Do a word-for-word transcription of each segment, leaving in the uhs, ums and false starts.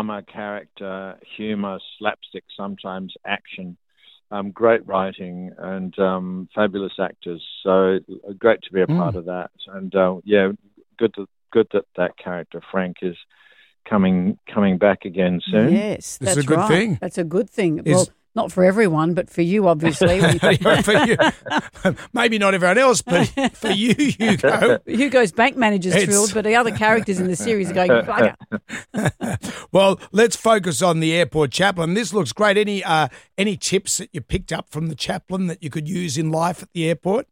drama, character, humour, slapstick, sometimes action. Um, great writing and um, fabulous actors. So great to be a part mm. of that. And uh, yeah, good to, good that that character Frank is coming coming back again soon. Yes, that's this is a good right. thing. That's a good thing. Is, well, not for everyone, but for you, obviously. for you. Maybe not everyone else, but for you, Hugo. Hugo's bank manager's It's... thrilled, but the other characters in the series are going, bugger. Well, let's focus on the airport chaplain. This looks great. Any uh, any tips that you picked up from the chaplain that you could use in life at the airport?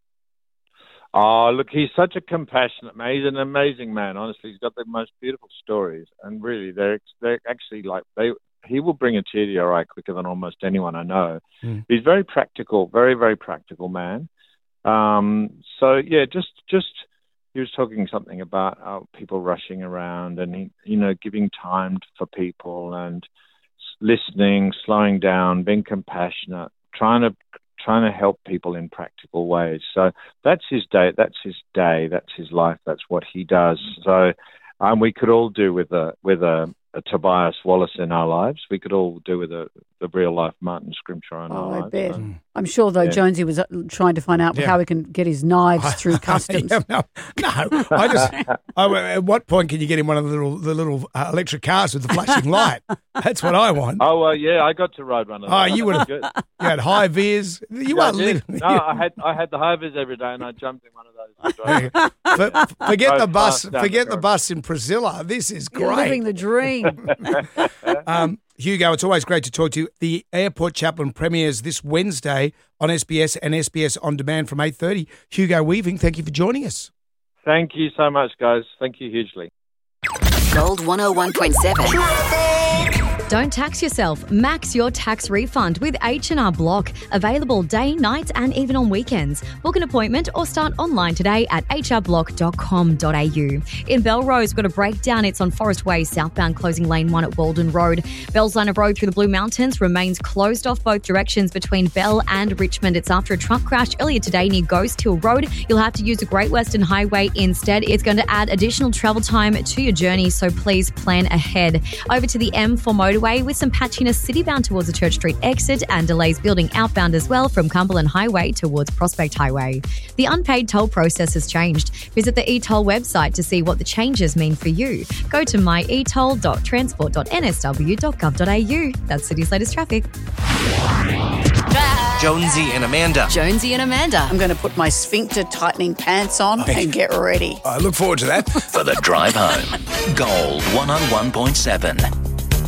Oh, look, he's such a compassionate man. He's an amazing man, honestly. He's got the most beautiful stories. And really, they're, they're actually like, they. he will bring a tear to your eye quicker than almost anyone I know. Mm. He's very practical, very, very practical man. Um, so, yeah, just, just he was talking something about uh, people rushing around and, he, you know, giving time for people and listening, slowing down, being compassionate, trying to trying to help people in practical ways. So that's his day. That's his day. That's his life. That's what he does. So um, we could all do with a with a, a Tobias Wallace in our lives. We could all do with a the real life Martin Scrimshaw in oh, our I lives. bet. So, I'm sure though yeah. Jonesy was trying to find out yeah. how he can get his knives through customs. yeah, no, no, I just. I, at what point can you get in one of the little the little uh, electric cars with the flashing light? That's what I want. Oh well, yeah, I got to ride one of those. Oh, you would have. You had high vis. You yeah, are little. No, I had I had the high vis every day, and I jumped in one of those. For, forget Drove the bus. Forget the, the bus in Priscilla. This is great. You're living the dream. um, Hugo, it's always great to talk to you. The Airport Chaplain premieres this Wednesday on S B S and S B S On Demand from eight thirty. Hugo Weaving, thank you for joining us. Thank you so much, guys. Thank you hugely. Gold one oh one point seven. Don't tax yourself. Max your tax refund with H and R Block. Available day, night and even on weekends. Book an appointment or start online today at h r block dot com dot a u. In Belrose, we've got a breakdown. It's on Forest Way, southbound, closing lane one at Walden Road. Bell's line of road through the Blue Mountains remains closed off both directions between Bell and Richmond. It's after a truck crash earlier today near Ghost Hill Road. You'll have to use the Great Western Highway instead. It's going to add additional travel time to your journey, so please plan ahead. Over to the M four motorway with some patchiness citybound towards the Church Street exit and delays building outbound as well from Cumberland Highway towards Prospect Highway. The unpaid toll process has changed. Visit the e-toll website to see what the changes mean for you. Go to my e toll dot transport dot n s w dot gov dot a u. That's City's latest traffic. Jonesy and Amanda. Jonesy and Amanda. I'm going to put my sphincter tightening pants on Okay. and get ready. I look forward to that. For the drive home. Gold one oh one point seven.